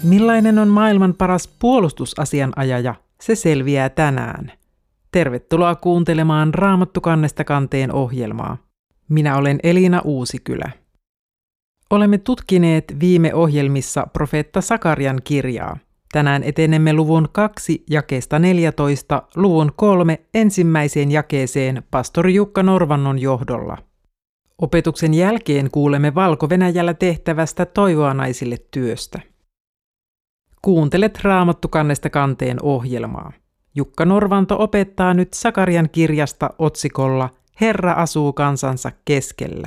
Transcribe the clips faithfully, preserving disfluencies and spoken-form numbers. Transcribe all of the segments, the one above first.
Millainen on maailman paras puolustusasianajaja? Se selviää tänään. Tervetuloa kuuntelemaan Raamattu kannesta kanteen ohjelmaa. Minä olen Elina Uusikylä. Olemme tutkineet viime ohjelmissa profeetta Sakarian kirjaa. Tänään etenemme luvun kaksi jakeesta neljätoista luvun kolme ensimmäiseen jakeeseen pastori Jukka Norvannon johdolla. Opetuksen jälkeen kuulemme Valko-Venäjällä tehtävästä Toivoa naisille -työstä. Kuuntelet Raamattu kannesta kanteen ohjelmaa. Jukka Norvanto opettaa nyt Sakarian kirjasta otsikolla Herra asuu kansansa keskellä.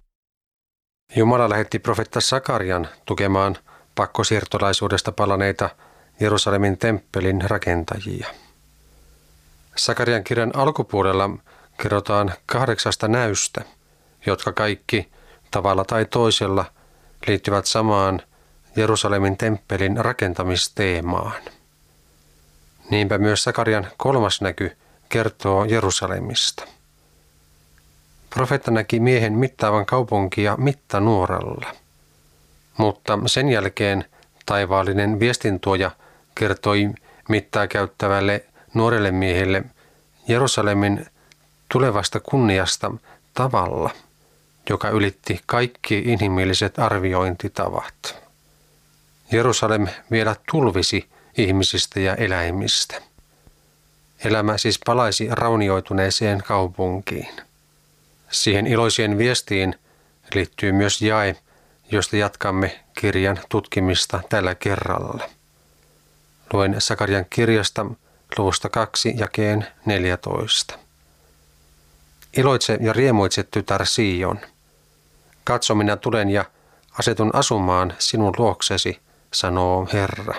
Jumala lähetti profeetta Sakarian tukemaan pakkosiirtolaisuudesta palaneita Jerusalemin temppelin rakentajia. Sakarian kirjan alkupuolella kerrotaan kahdeksasta näystä, jotka kaikki tavalla tai toisella liittyvät samaan Jerusalemin temppelin rakentamisteemaan. Niinpä myös Sakarian kolmas näky kertoo Jerusalemista. Profeetta näki miehen mittaavan kaupunkia mittanuoralla, mutta sen jälkeen taivaallinen viestintuoja kertoi mittaa käyttävälle nuorelle miehelle Jerusalemin tulevasta kunniasta tavalla, joka ylitti kaikki inhimilliset arviointitavat. Jerusalem vielä tulvisi ihmisistä ja eläimistä. Elämä siis palaisi raunioituneeseen kaupunkiin. Siihen iloiseen viestiin liittyy myös jae, josta jatkamme kirjan tutkimista tällä kerralla. Luen Sakarian kirjasta luvusta kaksi jakeen neljätoista. Iloitse ja riemuitse, tytär Sion. Katso, minä tulen ja asetun asumaan sinun luoksesi, sanoo Herra.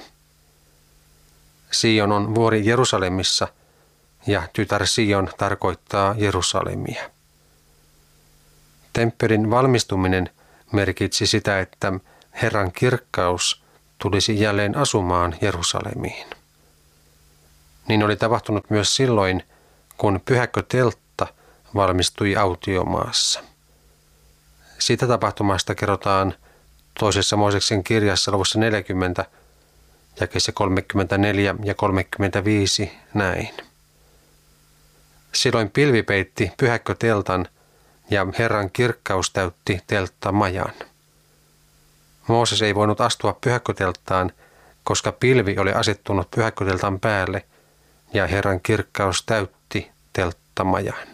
Sion on vuori Jerusalemissa ja tytär Sion tarkoittaa Jerusalemia. Temppelin valmistuminen merkitsi sitä, että Herran kirkkaus tulisi jälleen asumaan Jerusalemiin. Niin oli tapahtunut myös silloin, kun pyhäkköteltta valmistui autiomaassa. Siitä tapahtumasta kerrotaan toisessa Mooseksen kirjassa luvussa neljäkymmentä, jakeissa kolmekymmentäneljä ja kolmekymmentäviisi näin. Silloin pilvi peitti pyhäkköteltan ja Herran kirkkaus täytti telttamajan. Mooses ei voinut astua pyhäkkötelttaan, koska pilvi oli asettunut pyhäkköteltan päälle ja Herran kirkkaus täytti telttamajan.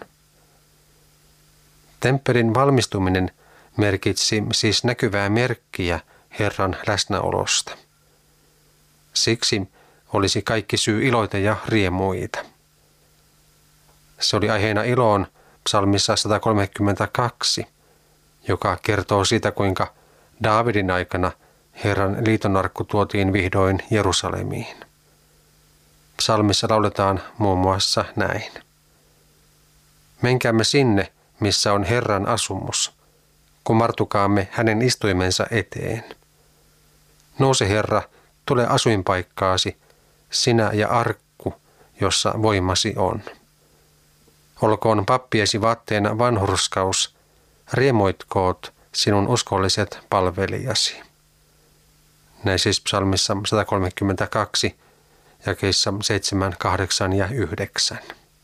Temppelin valmistuminen merkitsi siis näkyvää merkkiä Herran läsnäolosta. Siksi olisi kaikki syy iloita ja riemuita. Se oli aiheena iloon psalmissa sata kolmekymmentäkaksi, joka kertoo siitä, kuinka Daavidin aikana Herran liitonarkku tuotiin vihdoin Jerusalemiin. Psalmissa lauletaan muun muassa näin. Menkäämme sinne, missä on Herran asumus. Kumartukaamme hänen istuimensa eteen. Nouse, Herra, tule asuinpaikkaasi, sinä ja arkku, jossa voimasi on. Olkoon pappiesi vaatteena vanhurskaus, riemoitkoot sinun uskolliset palvelijasi. Näin siis psalmissa sata kolmekymmentäkaksi, jakeissa seitsemän, kahdeksan ja yhdeksän.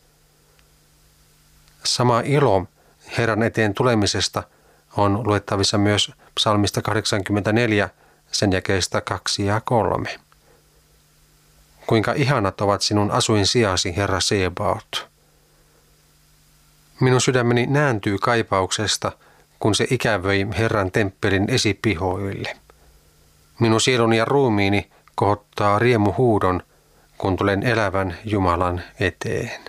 Sama ilo Herran eteen tulemisesta on luettavissa myös psalmista kahdeksankymmentäneljä, sen jakeista kaksi ja kolme. Kuinka ihanat ovat sinun asuin sijasi, Herra Sebaot. Minun sydämeni nääntyy kaipauksesta, kun se ikävöi Herran temppelin esipihoille. Minun sieluni ja ruumiini kohottaa riemuhuudon, kun tulen elävän Jumalan eteen.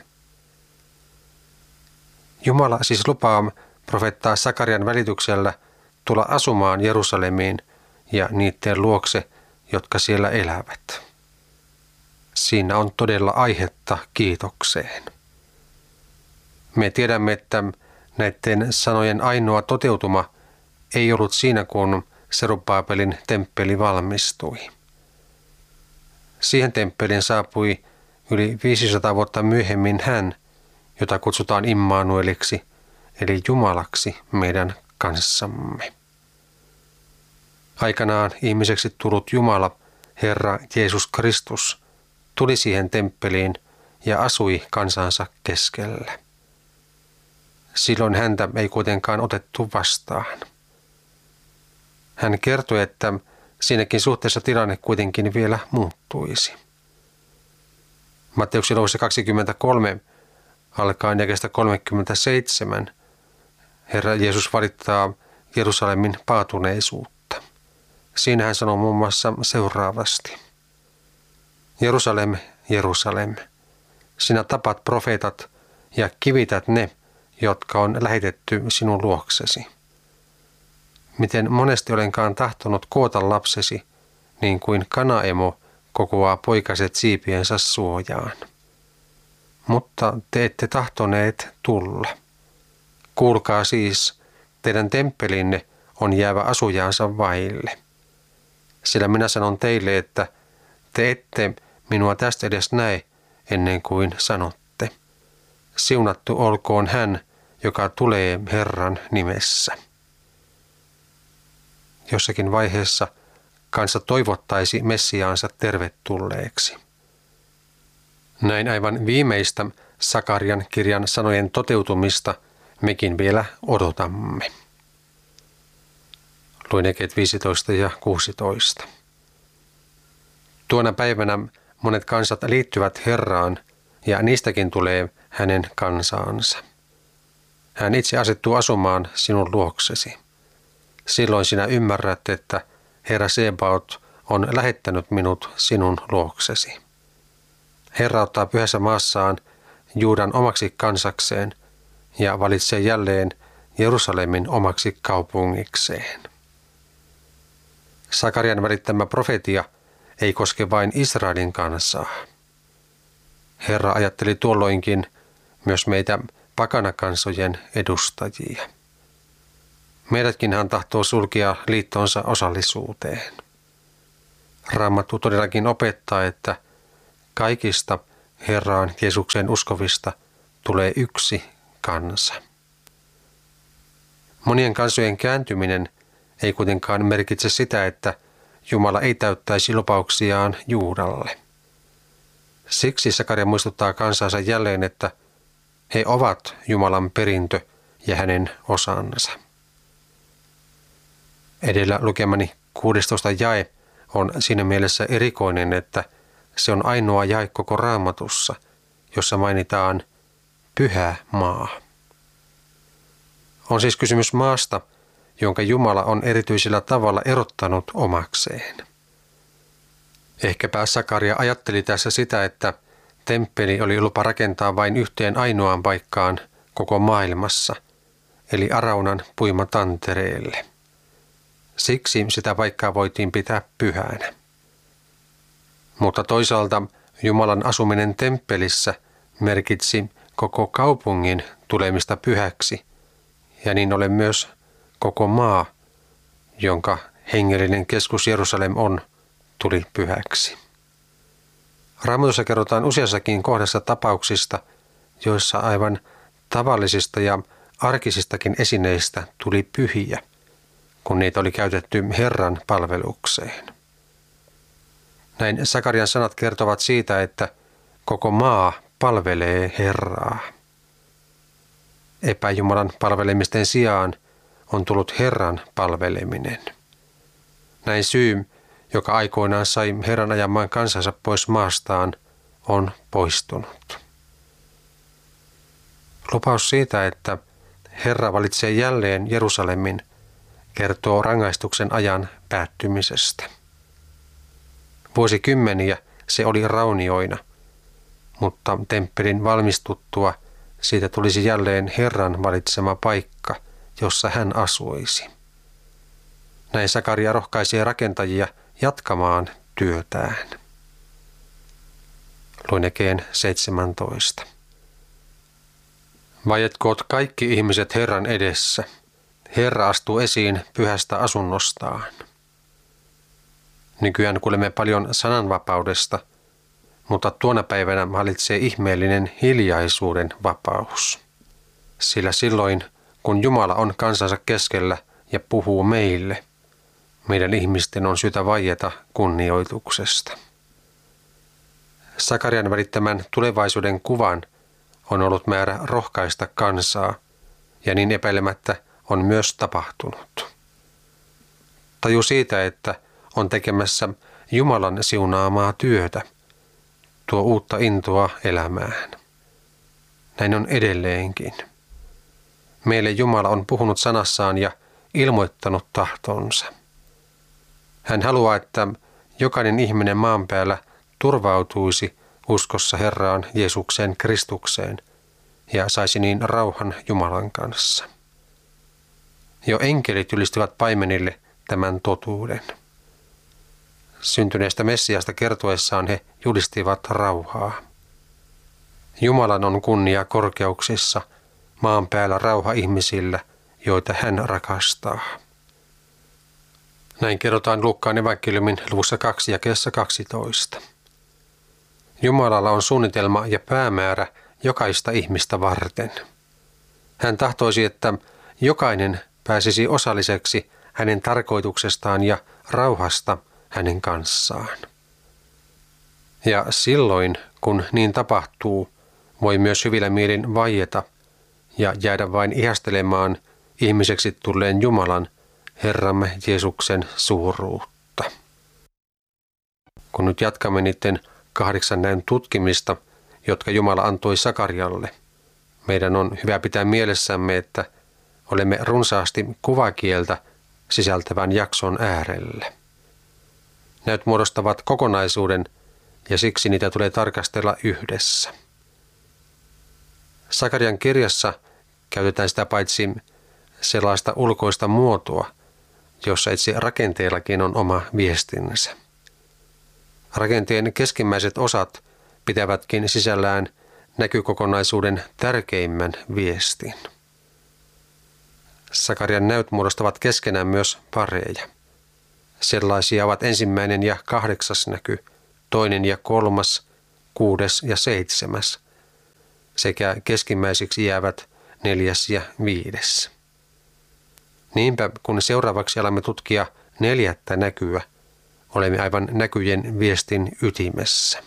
Jumala siis lupaa profeettaa Sakarian välityksellä tulla asumaan Jerusalemiin ja niiden luokse, jotka siellä elävät. Siinä on todella aihetta kiitokseen. Me tiedämme, että näiden sanojen ainoa toteutuma ei ollut siinä, kun Serubabelin temppeli valmistui. Siihen temppeliin saapui yli viisisataa vuotta myöhemmin hän, jota kutsutaan Immanueliksi, eli Jumalaksi meidän kanssamme. Aikanaan ihmiseksi tullut Jumala Herra Jeesus Kristus tuli siihen temppeliin ja asui kansansa keskellä. Silloin häntä ei kuitenkaan otettu vastaan. Hän kertoi, että siinäkin suhteessa tilanne kuitenkin vielä muuttuisi. Matteuksen luvussa kaksikymmentäkolme alkaen jakeesta kolmekymmentäseitsemän Herra Jeesus valittaa Jerusalemin paatuneisuutta. Siinä hän sanoo muun muassa seuraavasti. Jerusalem, Jerusalem, sinä tapat profeetat ja kivität ne, jotka on lähetetty sinun luoksesi. Miten monesti olenkaan tahtonut koota lapsesi, niin kuin kanaemo kokoaa poikaset siipiensä suojaan. Mutta te ette tahtoneet tulla. Kuulkaa siis, teidän temppelinne on jäävä asujaansa vaille. Sillä minä sanon teille, että te ette minua tästä edes näe ennen kuin sanotte. Siunattu olkoon hän, joka tulee Herran nimessä. Jossakin vaiheessa kansa toivottaisi Messiaansa tervetulleeksi. Näin aivan viimeistä Sakarian kirjan sanojen toteutumista mekin vielä odotamme. Luin jakeet viisitoista ja kuusitoista. Tuona päivänä monet kansat liittyvät Herraan ja niistäkin tulee hänen kansaansa. Hän itse asettuu asumaan sinun luoksesi. Silloin sinä ymmärrät, että Herra Sebaot on lähettänyt minut sinun luoksesi. Herra ottaa pyhässä maassaan Juudan omaksi kansakseen ja valitsee jälleen Jerusalemin omaksi kaupungikseen. Sakarian välittämä profetia ei koske vain Israelin kansaa. Herra ajatteli tuolloinkin myös meitä pakanakansojen edustajia. Meidätkin hän tahtoo sulkea liittonsa osallisuuteen. Raamattu todellakin opettaa, että kaikista Herraan Jeesuksen uskovista tulee yksi kansa. Monien kansojen kääntyminen ei kuitenkaan merkitse sitä, että Jumala ei täyttäisi lupauksiaan Juudalle. Siksi Sakaria muistuttaa kansansa jälleen, että he ovat Jumalan perintö ja hänen osansa. Edellä lukemani kuudestoista jae on siinä mielessä erikoinen, että se on ainoa jae koko Raamatussa, jossa mainitaan pyhä maa. On siis kysymys maasta, jonka Jumala on erityisellä tavalla erottanut omakseen. Ehkäpä Sakaria ajatteli tässä sitä, että temppeli oli lupa rakentaa vain yhteen ainoaan paikkaan koko maailmassa, eli Araunan puimatantereelle. Siksi sitä paikkaa voitiin pitää pyhänä. Mutta toisaalta Jumalan asuminen temppelissä merkitsi koko kaupungin tulemista pyhäksi, ja niin ollen myös koko maa, jonka hengellinen keskus Jerusalem on, tuli pyhäksi. Raamatussa kerrotaan useassakin kohdassa tapauksista, joissa aivan tavallisista ja arkisistakin esineistä tuli pyhiä, kun niitä oli käytetty Herran palvelukseen. Näin Sakarian sanat kertovat siitä, että koko maa palvelee Herraa. Epäjumalan palvelemisten sijaan on tullut Herran palveleminen. Näin syy, joka aikoinaan sai Herran ajamaan kansansa pois maastaan, on poistunut. Lupaus siitä, että Herra valitsee jälleen Jerusalemin, kertoo rangaistuksen ajan päättymisestä. Vuosikymmeniä se oli raunioina, mutta temppelin valmistuttua siitä tulisi jälleen Herran valitsema paikka, jossa hän asuisi. Näin Sakaria rohkaisee rakentajia jatkamaan työtään. Luin jakeen seitsemäntoista. Vaietkoot kaikki ihmiset Herran edessä. Herra astuu esiin pyhästä asunnostaan. Nykyään kuulemme paljon sananvapaudesta, mutta tuona päivänä hallitsee ihmeellinen hiljaisuuden vapaus. Sillä silloin, kun Jumala on kansansa keskellä ja puhuu meille, meidän ihmisten on syytä vaieta kunnioituksesta. Sakarian välittämän tulevaisuuden kuvan on ollut määrä rohkaista kansaa, ja niin epäilemättä on myös tapahtunut. Taju siitä, että on tekemässä Jumalan siunaamaa työtä, tuo uutta intoa elämään. Näin on edelleenkin. Meille Jumala on puhunut sanassaan ja ilmoittanut tahtonsa. Hän haluaa, että jokainen ihminen maan päällä turvautuisi uskossa Herraan Jeesukseen Kristukseen ja saisi niin rauhan Jumalan kanssa. Jo enkelit ylistivät paimenille tämän totuuden. Syntyneestä Messiasta kertoessaan he julistivat rauhaa. Jumalan on kunnia korkeuksissa, maan päällä rauha ihmisillä, joita hän rakastaa. Näin kerrotaan Luukkaan evankeliumin luvussa kaksi jakeessa kaksitoista. Jumalalla on suunnitelma ja päämäärä jokaista ihmistä varten. Hän tahtoisi, että jokainen pääsisi osalliseksi hänen tarkoituksestaan ja rauhasta hänen kanssaan. Ja silloin, kun niin tapahtuu, voi myös hyvillä mielin vaieta ja jäädä vain ihastelemaan ihmiseksi tulleen Jumalan, Herramme Jeesuksen suuruutta. Kun nyt jatkamme niiden kahdeksan näyn tutkimista, jotka Jumala antoi Sakarialle, meidän on hyvä pitää mielessämme, että olemme runsaasti kuvakieltä sisältävän jakson äärellä. Näyt muodostavat kokonaisuuden ja siksi niitä tulee tarkastella yhdessä. Sakarian kirjassa käytetään sitä paitsi sellaista ulkoista muotoa, jossa itse rakenteellakin on oma viestinsä. Rakenteen keskimmäiset osat pitävätkin sisällään näkykokonaisuuden tärkeimmän viestin. Sakarian näyt muodostavat keskenään myös pareja. Sellaisia ovat ensimmäinen ja kahdeksas näky, toinen ja kolmas, kuudes ja seitsemäs, sekä keskimmäisiksi jäävät neljäs ja viides. Niinpä kun seuraavaksi alamme tutkia neljättä näkyä, olemme aivan näkyjen viestin ytimessä.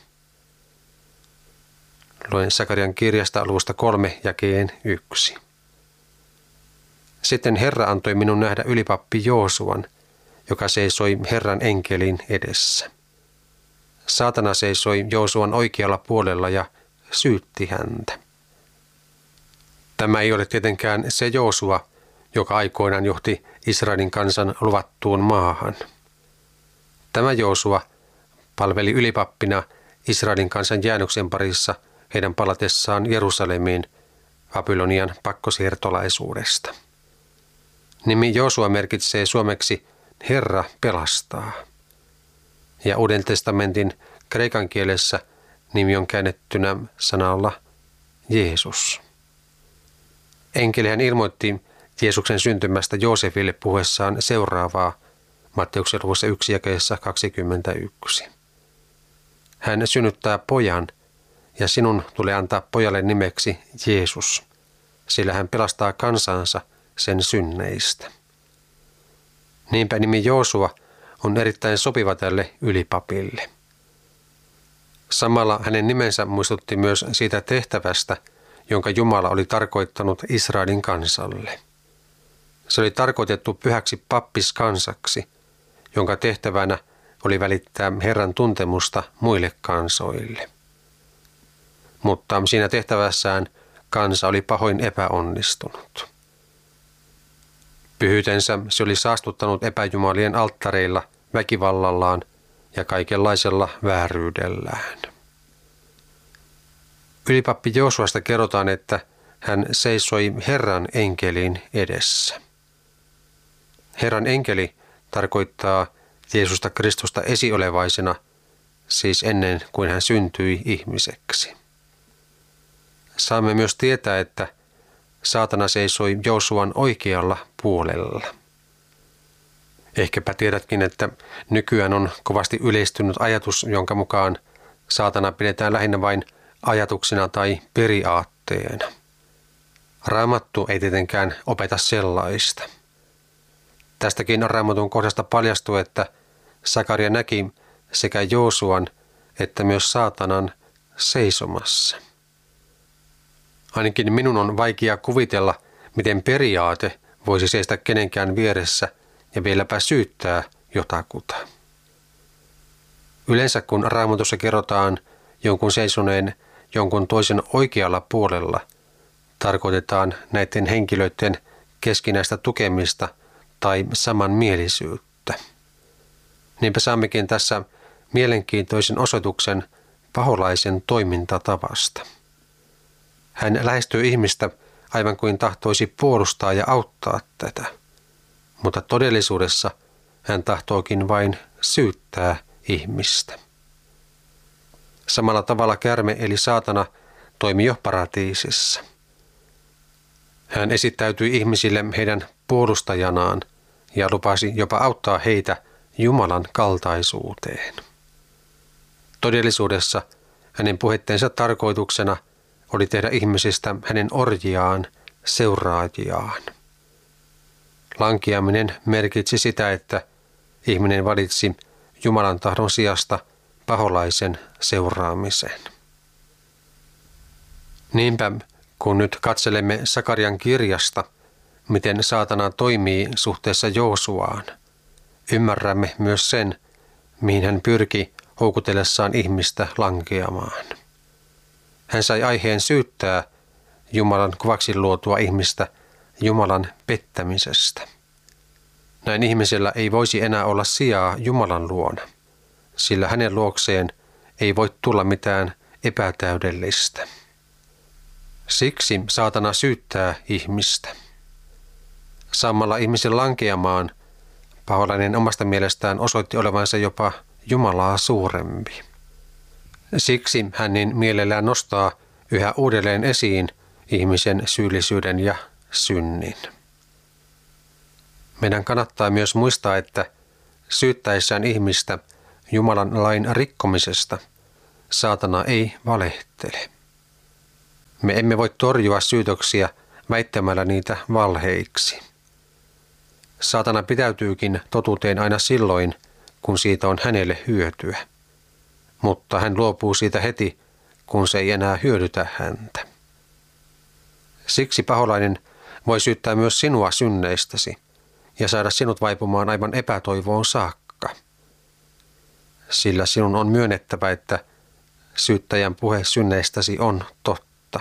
Luen Sakarian kirjasta luvusta kolme jakeen yksi. Sitten Herra antoi minun nähdä ylipappi Joosuan, joka seisoi Herran enkelin edessä. Saatana seisoi Joosuan oikealla puolella ja syytti häntä. Tämä ei ole tietenkään se Joosua, joka aikoinaan johti Israelin kansan luvattuun maahan. Tämä Joosua palveli ylipappina Israelin kansan jäännöksen parissa heidän palatessaan Jerusalemiin Babylonian pakkosiirtolaisuudesta. Nimi Joosua merkitsee suomeksi Herra pelastaa. Ja Uuden testamentin kreikan kielessä nimi on käännettynä sanalla Jeesus. Enkeli hän ilmoitti Jeesuksen syntymästä Joosefille puhuessaan seuraavaa Matteuksen luvussa yksi jakeessa kaksikymmentäyksi. Hän synnyttää pojan ja sinun tulee antaa pojalle nimeksi Jeesus, sillä hän pelastaa kansansa sen synneistä. Niinpä nimi Joosua on erittäin sopiva tälle ylipapille. Samalla hänen nimensä muistutti myös siitä tehtävästä, jonka Jumala oli tarkoittanut Israelin kansalle. Se oli tarkoitettu pyhäksi pappiskansaksi, jonka tehtävänä oli välittää Herran tuntemusta muille kansoille. Mutta siinä tehtävässään kansa oli pahoin epäonnistunut. Pyhyytensä se oli saastuttanut epäjumalien alttareilla, väkivallallaan ja kaikenlaisella vääryydellään. Ylipappi Joosuasta kerrotaan, että hän seisoi Herran enkelin edessä. Herran enkeli tarkoittaa Jeesusta Kristusta esiolevaisena, siis ennen kuin hän syntyi ihmiseksi. Saamme myös tietää, että saatana seisoi Joosuan oikealla puolella. Ehkäpä tiedätkin, että nykyään on kovasti yleistynyt ajatus, jonka mukaan saatana pidetään lähinnä vain ajatuksena tai periaatteena. Raamattu ei tietenkään opeta sellaista. Tästäkin Raamatun kohdasta paljastuu, että Sakaria näki sekä Joosuan että myös saatanan seisomassa. Ainakin minun on vaikea kuvitella, miten periaate voisi seistä kenenkään vieressä ja vieläpä syyttää jotakuta. Yleensä kun Raamatussa kerrotaan jonkun seisoneen jonkun toisen oikealla puolella, tarkoitetaan näiden henkilöiden keskinäistä tukemista tai samanmielisyyttä. Niinpä saammekin tässä mielenkiintoisen osoituksen paholaisen toimintatavasta. Hän lähestyy ihmistä aivan kuin tahtoisi puolustaa ja auttaa tätä, mutta todellisuudessa hän tahtookin vain syyttää ihmistä. Samalla tavalla käärme eli saatana toimi jo paratiisissa. Hän esittäytyi ihmisille heidän puolustajanaan ja lupasi jopa auttaa heitä Jumalan kaltaisuuteen. Todellisuudessa hänen puhetteensa tarkoituksena oli tehdä ihmisistä hänen orjiaan, seuraajiaan. Lankeaminen merkitsi sitä, että ihminen valitsi Jumalan tahdon sijasta paholaisen seuraamisen. Niinpä, kun nyt katselemme Sakarian kirjasta, miten saatana toimii suhteessa Joosuaan, ymmärrämme myös sen, mihin hän pyrki houkutellessaan ihmistä lankeamaan. Hän sai aiheen syyttää Jumalan kuvaksi luotua ihmistä Jumalan pettämisestä. Näin ihmisellä ei voisi enää olla sijaa Jumalan luona, sillä hänen luokseen ei voi tulla mitään epätäydellistä. Siksi saatana syyttää ihmistä. Saamalla ihmisen lankeamaan, paholainen omasta mielestään osoitti olevansa jopa Jumalaa suurempi. Siksi hän niin mielellään nostaa yhä uudelleen esiin ihmisen syyllisyyden ja synnin. Meidän kannattaa myös muistaa, että syyttäessään ihmistä Jumalan lain rikkomisesta saatana ei valehtele. Me emme voi torjua syytöksiä väittämällä niitä valheiksi. Saatana pitäytyykin totuuteen aina silloin, kun siitä on hänelle hyötyä, mutta hän luopuu siitä heti, kun se ei enää hyödytä häntä. Siksi paholainen voi syyttää myös sinua synneistäsi ja saada sinut vaipumaan aivan epätoivoon saakka. Sillä sinun on myönnettävä, että syyttäjän puhe synneistäsi on totta.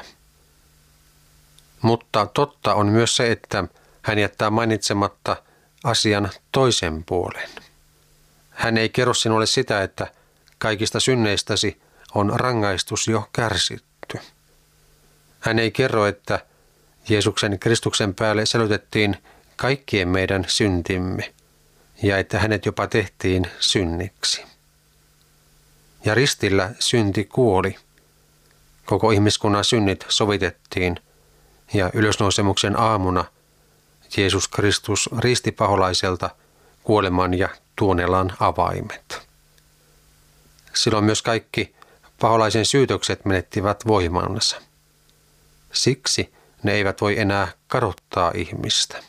Mutta totta on myös se, että hän jättää mainitsematta asian toisen puolen. Hän ei kerro sinulle sitä, että kaikista synneistäsi on rangaistus jo kärsitty. Hän ei kerro, että Jeesuksen Kristuksen päälle sälytettiin kaikkien meidän syntimme ja että hänet jopa tehtiin synniksi. Ja ristillä synti kuoli. Koko ihmiskunnan synnit sovitettiin ja ylösnousemuksen aamuna Jeesus Kristus risti paholaiselta kuoleman ja tuonelan avaimet. Silloin myös kaikki paholaisen syytökset menettivät voimansa. Siksi ne eivät voi enää kadottaa ihmistä.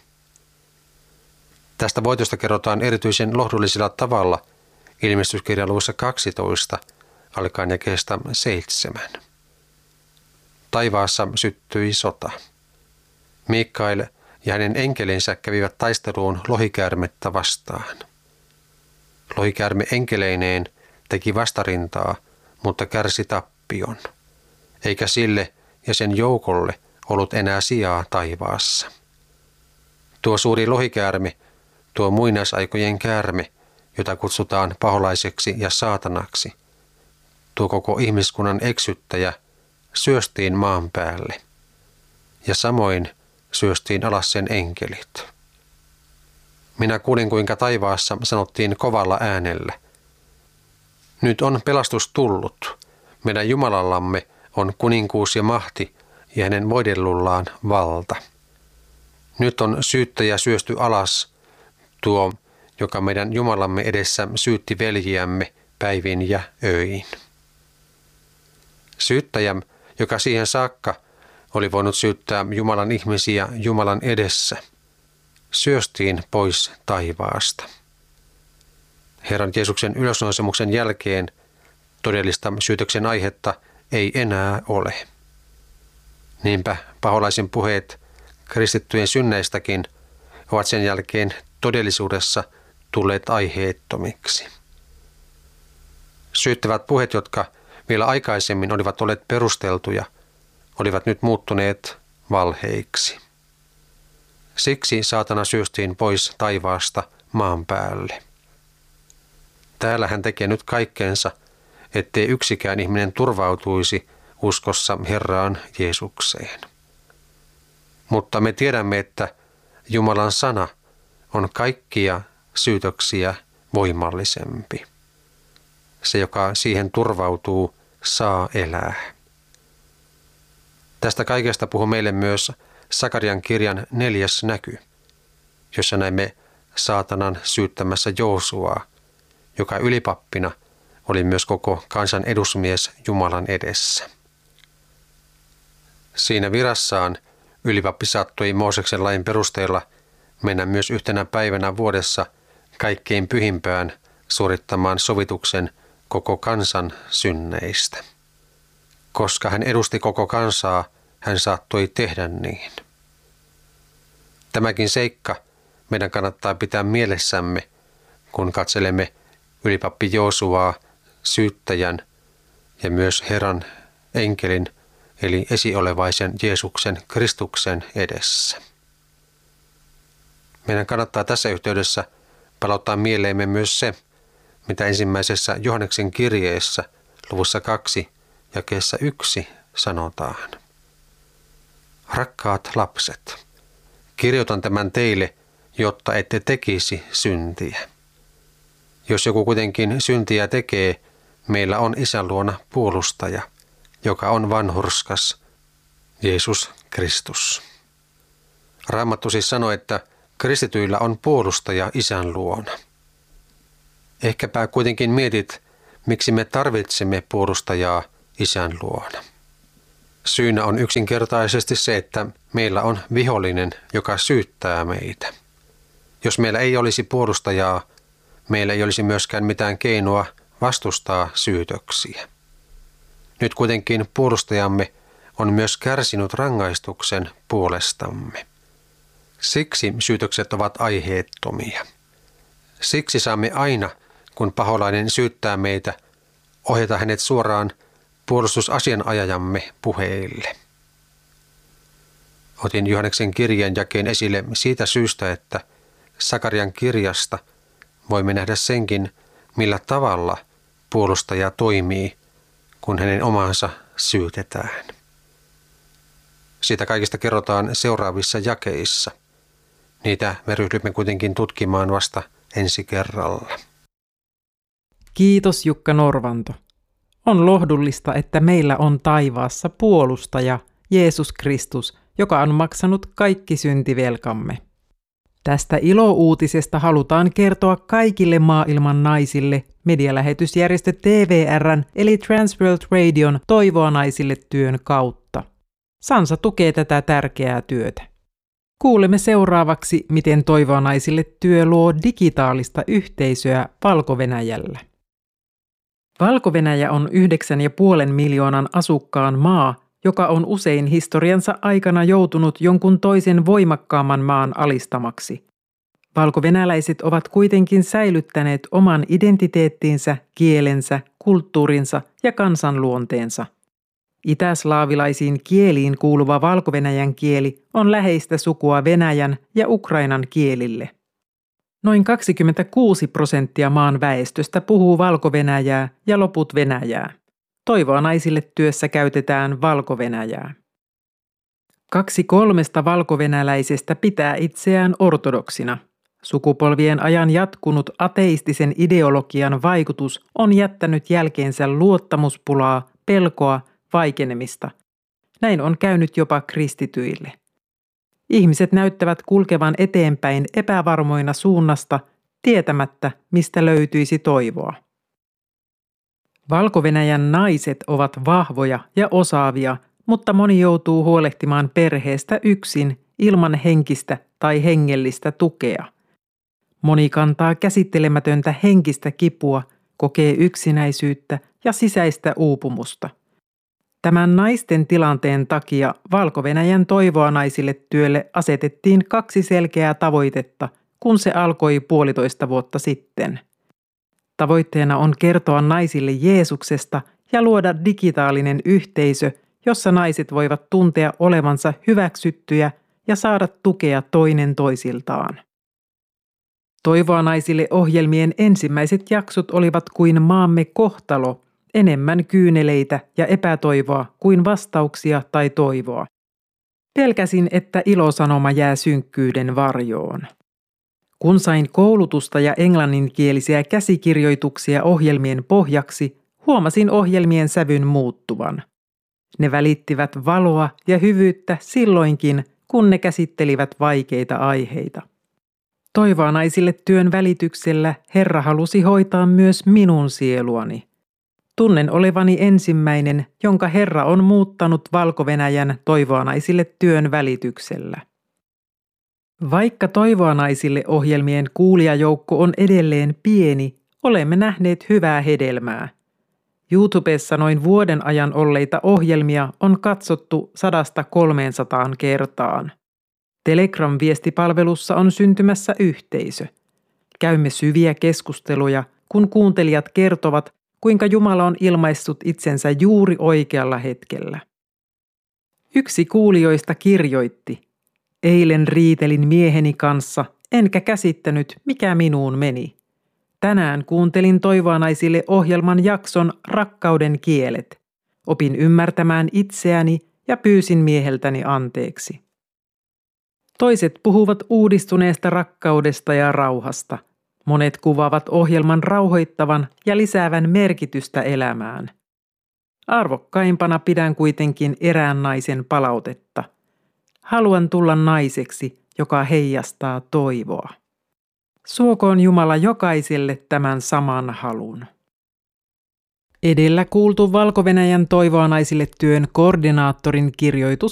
Tästä voitosta kerrotaan erityisen lohdullisella tavalla ilmestyskirjan luvussa kaksitoista alkaen jakeesta seitsemän. Taivaassa syttyi sota. Mikael ja hänen enkelinsä kävivät taisteluun lohikäärmettä vastaan. Lohikäärme enkeleineen teki vastarintaa, mutta kärsi tappion, eikä sille ja sen joukolle ollut enää sijaa taivaassa. Tuo suuri lohikäärme, tuo muinaisaikojen käärme, jota kutsutaan paholaiseksi ja saatanaksi, tuo koko ihmiskunnan eksyttäjä, syöstiin maan päälle, ja samoin syöstiin alas sen enkelit. Minä kuulin, kuinka taivaassa sanottiin kovalla äänellä: nyt on pelastus tullut, meidän Jumalallamme on kuninkuus ja mahti ja hänen voidellullaan valta. Nyt on syyttäjä syösty alas, tuo, joka meidän Jumalamme edessä syytti veljiämme päivin ja öin. Syyttäjä, joka siihen saakka oli voinut syyttää Jumalan ihmisiä Jumalan edessä, syöstiin pois taivaasta. Herran Jeesuksen ylösnousemuksen jälkeen todellista syytöksen aihetta ei enää ole. Niinpä paholaisen puheet kristittyjen synneistäkin ovat sen jälkeen todellisuudessa tulleet aiheettomiksi. Syyttävät puheet, jotka vielä aikaisemmin olivat olleet perusteltuja, olivat nyt muuttuneet valheiksi. Siksi saatana syöstiin pois taivaasta maan päälle. Täällä hän tekee nyt kaikkeensa, ettei yksikään ihminen turvautuisi uskossa Herraan Jeesukseen. Mutta me tiedämme, että Jumalan sana on kaikkia syytöksiä voimallisempi. Se, joka siihen turvautuu, saa elää. Tästä kaikesta puhuu meille myös Sakarian kirjan neljäs näky, jossa näemme saatanan syyttämässä Joosuaa, joka ylipappina oli myös koko kansan edusmies Jumalan edessä. Siinä virassaan ylipappi saattoi Mooseksen lain perusteella mennä myös yhtenä päivänä vuodessa kaikkein pyhimpään suorittamaan sovituksen koko kansan synneistä. Koska hän edusti koko kansaa, hän saattoi tehdä niin. Tämäkin seikka meidän kannattaa pitää mielessämme, kun katselemme ylipappi Joosuaa, syyttäjän ja myös Herran enkelin eli esiolevaisen Jeesuksen Kristuksen edessä. Meidän kannattaa tässä yhteydessä palauttaa mieleemme myös se, mitä ensimmäisessä Johanneksen kirjeessä luvussa kaksi jakeessa yksi sanotaan. Rakkaat lapset, kirjoitan tämän teille, jotta ette tekisi syntiä. Jos joku kuitenkin syntiä tekee, meillä on Isän luona puolustaja, joka on vanhurskas, Jeesus Kristus. Raamattu siis sanoo, että kristityillä on puolustaja Isän luona. Ehkäpä kuitenkin mietit, miksi me tarvitsemme puolustajaa Isän luona. Syynä on yksinkertaisesti se, että meillä on vihollinen, joka syyttää meitä. Jos meillä ei olisi puolustajaa, meillä ei olisi myöskään mitään keinoa vastustaa syytöksiä. Nyt kuitenkin puolustajamme on myös kärsinyt rangaistuksen puolestamme. Siksi syytökset ovat aiheettomia. Siksi saamme aina, kun paholainen syyttää meitä, ohjata hänet suoraan puolustusasianajajamme puheille. Otin Johanneksen kirjeen jakeen esille siitä syystä, että Sakarian kirjasta voimme nähdä senkin, millä tavalla puolustaja toimii, kun hänen omansa syytetään. Siitä kaikista kerrotaan seuraavissa jakeissa. Niitä me ryhdymme kuitenkin tutkimaan vasta ensi kerralla. Kiitos Jukka Norvanto. On lohdullista, että meillä on taivaassa puolustaja, Jeesus Kristus, joka on maksanut kaikki syntivelkamme. Tästä ilouutisesta halutaan kertoa kaikille maailman naisille medialähetysjärjestö T V R:n eli Transworld Radion Toivoa naisille työn kautta. Sansa tukee tätä tärkeää työtä. Kuulemme seuraavaksi, miten Toivoa naisille työ luo digitaalista yhteisöä Valko-Venäjällä. Valko-Venäjä on yhdeksän ja puolen miljoonan asukkaan maa, joka on usein historiansa aikana joutunut jonkun toisen voimakkaamman maan alistamaksi. Valko-venäläiset ovat kuitenkin säilyttäneet oman identiteettinsä, kielensä, kulttuurinsa ja kansanluonteensa. Itäslaavilaisiin kieliin kuuluva valko-venäjän kieli on läheistä sukua Venäjän ja Ukrainan kielille. Noin kaksikymmentäkuusi prosenttia maan väestöstä puhuu valko-venäjää ja loput venäjää. Toivoa naisille työssä käytetään valko-venäjää. Kaksi kolmesta valkovenäläisestä pitää itseään ortodoksina. Sukupolvien ajan jatkunut ateistisen ideologian vaikutus on jättänyt jälkeensä luottamuspulaa, pelkoa, vaikenemista. Näin on käynyt jopa kristityille. Ihmiset näyttävät kulkevan eteenpäin epävarmoina suunnasta, tietämättä, mistä löytyisi toivoa. Valko-Venäjän naiset ovat vahvoja ja osaavia, mutta moni joutuu huolehtimaan perheestä yksin ilman henkistä tai hengellistä tukea. Moni kantaa käsittelemätöntä henkistä kipua, kokee yksinäisyyttä ja sisäistä uupumusta. Tämän naisten tilanteen takia Valko-Venäjän Toivoa naisille -työlle asetettiin kaksi selkeää tavoitetta, kun se alkoi puolitoista vuotta sitten. Tavoitteena on kertoa naisille Jeesuksesta ja luoda digitaalinen yhteisö, jossa naiset voivat tuntea olevansa hyväksyttyjä ja saada tukea toinen toisiltaan. Toivoa naisille -ohjelmien ensimmäiset jaksot olivat kuin maamme kohtalo, enemmän kyyneleitä ja epätoivoa kuin vastauksia tai toivoa. Pelkäsin, että ilosanoma jää synkkyyden varjoon. Kun sain koulutusta ja englanninkielisiä käsikirjoituksia ohjelmien pohjaksi, huomasin ohjelmien sävyn muuttuvan. Ne välittivät valoa ja hyvyyttä silloinkin, kun ne käsittelivät vaikeita aiheita. Toivoa naisille -työn välityksellä Herra halusi hoitaa myös minun sieluani. Tunnen olevani ensimmäinen, jonka Herra on muuttanut Valko-Venäjän Toivoa naisille -työn välityksellä. Vaikka Toivoa naisille -ohjelmien kuulijajoukko on edelleen pieni, olemme nähneet hyvää hedelmää. YouTubessa noin vuoden ajan olleita ohjelmia on katsottu sadasta kolmeensataan kertaan. Telegram-viestipalvelussa on syntymässä yhteisö. Käymme syviä keskusteluja, kun kuuntelijat kertovat, kuinka Jumala on ilmaissut itsensä juuri oikealla hetkellä. Yksi kuulijoista kirjoitti: "Eilen riitelin mieheni kanssa, enkä käsittänyt, mikä minuun meni. Tänään kuuntelin Toivoa naisille -ohjelman jakson Rakkauden kielet. Opin ymmärtämään itseäni ja pyysin mieheltäni anteeksi." Toiset puhuvat uudistuneesta rakkaudesta ja rauhasta. Monet kuvaavat ohjelman rauhoittavan ja lisäävän merkitystä elämään. Arvokkaimpana pidän kuitenkin erään naisen palautetta: "Haluan tulla naiseksi, joka heijastaa toivoa." Suokoon Jumala jokaiselle tämän saman halun. Edellä kuultu Valko-Venäjän Toivoa naisille -työn koordinaattorin kirjoitus